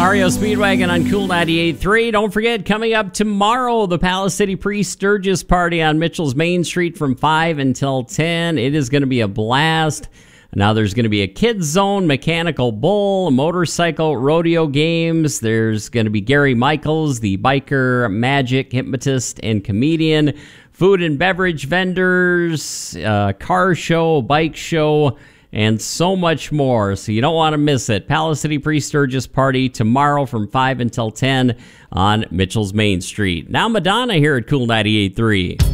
REO Speedwagon on Cool 98.3. Don't forget, coming up tomorrow, the Palace City Pre-Sturgis Party on Mitchell's Main Street from 5 until 10. It is going to be a blast. Now there's going to be a kids zone, mechanical bull, motorcycle rodeo games. There's going to be Gary Michaels, the biker, magic, hypnotist, and comedian. Food and beverage vendors, car show, bike show, and so much more. So you don't want to miss it. Palace City Pre-Sturgis Party tomorrow from 5 until 10 on Mitchell's Main Street. Now Madonna here at Cool 98.3.